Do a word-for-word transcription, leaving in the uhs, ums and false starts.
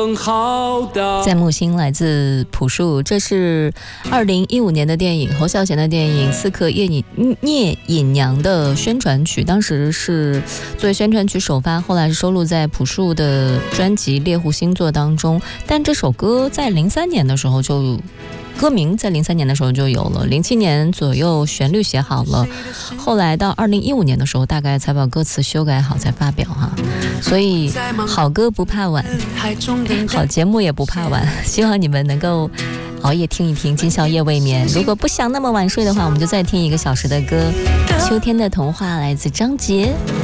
更好的。 在木星来自朴树，这是二零一五年的电影，侯孝贤的电影《刺客聂隐聂隐娘》的宣传曲，当时是作为宣传曲首发，后来是收录在朴树的专辑《猎户星座》当中。但这首歌在零三年的时候就。歌名在零三年的时候就有了，零七年左右旋律写好了，后来到二零一五年的时候，大概才把歌词修改好才发表哈。所以好歌不怕晚，好节目也不怕晚，希望你们能够熬夜听一听，今宵夜未眠。如果不想那么晚睡的话，我们就再听一个小时的歌。秋天的童话来自张杰。